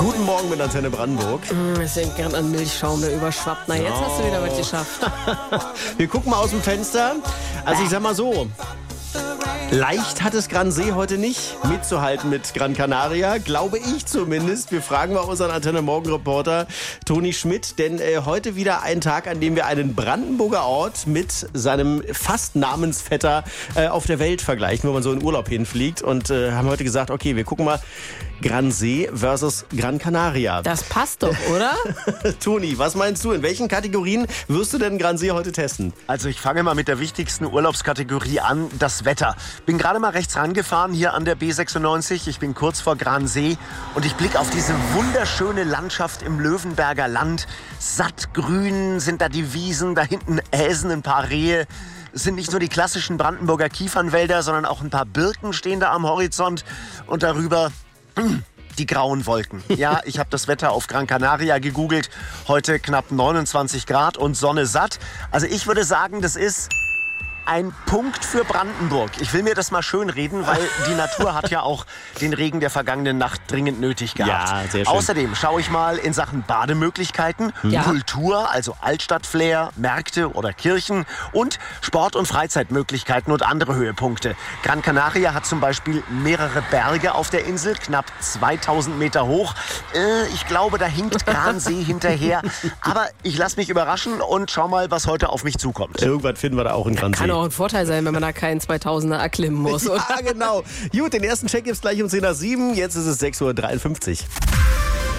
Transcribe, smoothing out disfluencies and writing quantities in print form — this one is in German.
Guten Morgen mit Antenne Brandenburg. Ich denke gern an Milchschaum, der überschwappt. Na, jetzt hast du wieder was geschafft. Wir gucken mal aus dem Fenster. Also ich sag mal so, leicht hat es Gran See heute nicht mitzuhalten mit Gran Canaria, glaube ich zumindest. Wir fragen mal unseren Antenne Morgen Reporter Toni Schmidt, denn heute wieder ein Tag, an dem wir einen Brandenburger Ort mit seinem fast Namensvetter auf der Welt vergleichen, wo man so in Urlaub hinfliegt, und haben heute gesagt, okay, wir gucken mal Gran See versus Gran Canaria. Das passt doch, oder? Toni, was meinst du? In welchen Kategorien wirst du denn Gran See heute testen? Also ich fange mal mit der wichtigsten Urlaubskategorie an, das Wetter. Bin gerade mal rechts rangefahren hier an der B96. Ich bin kurz vor Gran See und ich blicke auf diese wunderschöne Landschaft im Löwenberger Land. Sattgrün sind da die Wiesen, da hinten äsen ein paar Rehe. Es sind nicht nur die klassischen Brandenburger Kiefernwälder, sondern auch ein paar Birken stehen da am Horizont und darüber die grauen Wolken. Ja, ich habe das Wetter auf Gran Canaria gegoogelt. Heute knapp 29 Grad und Sonne satt. Also ich würde sagen, das ist ein Punkt für Brandenburg. Ich will mir das mal schön reden, weil die Natur hat ja auch den Regen der vergangenen Nacht dringend nötig gehabt. Ja, sehr schön. Außerdem schaue ich mal in Sachen Bademöglichkeiten, Ja. Kultur, also Altstadtflair, Märkte oder Kirchen und Sport- und Freizeitmöglichkeiten und andere Höhepunkte. Gran Canaria hat zum Beispiel mehrere Berge auf der Insel, knapp 2000 Meter hoch. Ich glaube, da hinkt Gran See hinterher. Aber ich lasse mich überraschen und schau mal, was heute auf mich zukommt. Irgendwann finden wir da auch in Gran See. Kann auch ein Vorteil sein, wenn man da keinen 2000er erklimmen muss, oder? Ja, genau. Gut, den ersten Check gibt's gleich um 10 nach 7. Jetzt ist es 6:53 Uhr.